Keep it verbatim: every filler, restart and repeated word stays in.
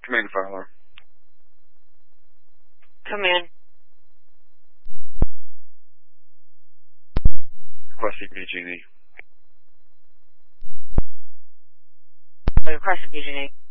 Command fire alarm. Come in. Requesting B G D. Requesting B G D.